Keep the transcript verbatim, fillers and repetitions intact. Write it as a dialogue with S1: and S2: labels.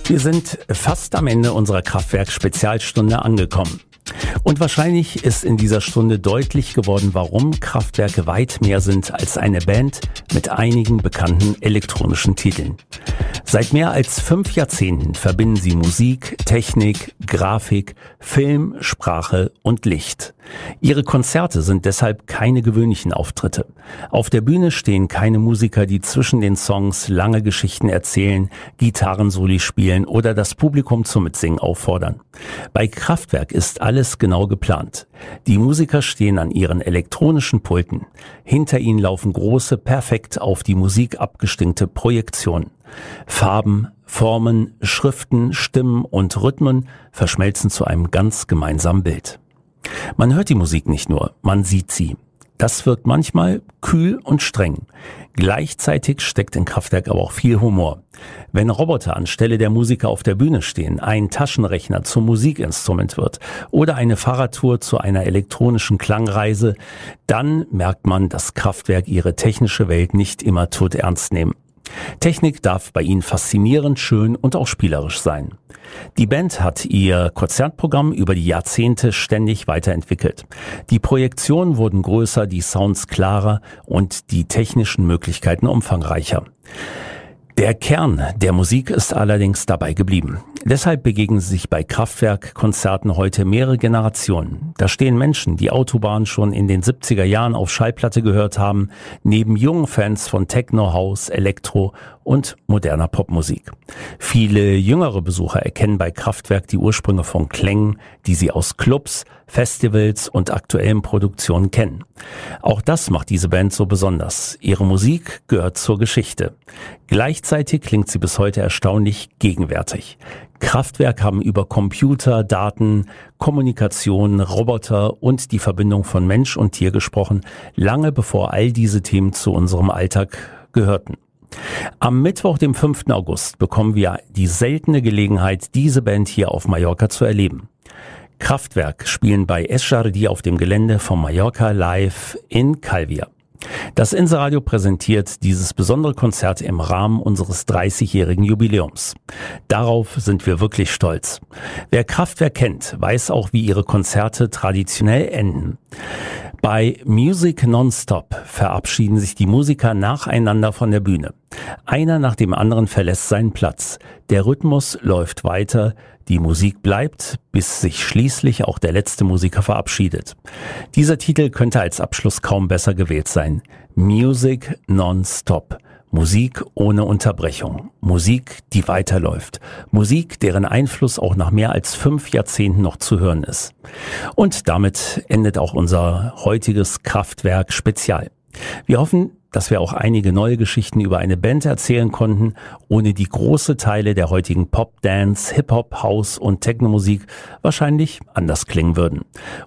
S1: Wir sind fast am Ende unserer Kraftwerk-Spezialstunde angekommen. Und wahrscheinlich ist in dieser Stunde deutlich geworden, warum Kraftwerk weit mehr sind als eine Band mit einigen bekannten elektronischen Titeln. Seit mehr als fünf Jahrzehnten verbinden sie Musik, Technik, Grafik, Film, Sprache und Licht. Ihre Konzerte sind deshalb keine gewöhnlichen Auftritte. Auf der Bühne stehen keine Musiker, die zwischen den Songs lange Geschichten erzählen, Gitarrensoli spielen oder das Publikum zum Mitsingen auffordern. Bei Kraftwerk ist alles genau geplant. Die Musiker stehen an ihren elektronischen Pulten. Hinter ihnen laufen große, perfekt auf die Musik abgestimmte Projektionen. Farben, Formen, Schriften, Stimmen und Rhythmen verschmelzen zu einem ganz gemeinsamen Bild. Man hört die Musik nicht nur, man sieht sie. Das wirkt manchmal kühl und streng. Gleichzeitig steckt in Kraftwerk aber auch viel Humor. Wenn Roboter anstelle der Musiker auf der Bühne stehen, ein Taschenrechner zum Musikinstrument wird oder eine Fahrradtour zu einer elektronischen Klangreise, dann merkt man, dass Kraftwerk ihre technische Welt nicht immer todernst nehmen. Technik darf bei ihnen faszinierend, schön und auch spielerisch sein. Die Band hat ihr Konzertprogramm über die Jahrzehnte ständig weiterentwickelt. Die Projektionen wurden größer, die Sounds klarer und die technischen Möglichkeiten umfangreicher. Der Kern der Musik ist allerdings dabei geblieben. Deshalb begegnen sich bei Kraftwerk-Konzerten heute mehrere Generationen. Da stehen Menschen, die Autobahn schon in den siebziger Jahren auf Schallplatte gehört haben, neben jungen Fans von Techno, House, Elektro und moderner Popmusik. Viele jüngere Besucher erkennen bei Kraftwerk die Ursprünge von Klängen, die sie aus Clubs, Festivals und aktuellen Produktionen kennen. Auch das macht diese Band so besonders. Ihre Musik gehört zur Geschichte. Gleichzeitig klingt sie bis heute erstaunlich gegenwärtig. Kraftwerk haben über Computer, Daten, Kommunikation, Roboter und die Verbindung von Mensch und Tier gesprochen, lange bevor all diese Themen zu unserem Alltag gehörten. Am Mittwoch, dem fünften August, bekommen wir die seltene Gelegenheit, diese Band hier auf Mallorca zu erleben. Kraftwerk spielen bei Es Jardí auf dem Gelände von Mallorca Live in Calvià. Das Inseradio präsentiert dieses besondere Konzert im Rahmen unseres dreißigjährigen Jubiläums. Darauf sind wir wirklich stolz. Wer Kraftwerk kennt, weiß auch, wie ihre Konzerte traditionell enden. Bei Music Nonstop verabschieden sich die Musiker nacheinander von der Bühne. Einer nach dem anderen verlässt seinen Platz. Der Rhythmus läuft weiter, die Musik bleibt, bis sich schließlich auch der letzte Musiker verabschiedet. Dieser Titel könnte als Abschluss kaum besser gewählt sein. Music Nonstop. Musik ohne Unterbrechung. Musik, die weiterläuft. Musik, deren Einfluss auch nach mehr als fünf Jahrzehnten noch zu hören ist. Und damit endet auch unser heutiges Kraftwerk-Spezial. Wir hoffen, dass wir auch einige neue Geschichten über eine Band erzählen konnten, ohne die große Teile der heutigen Pop, Dance, Hip-Hop, House und Techno-Musik wahrscheinlich anders klingen würden.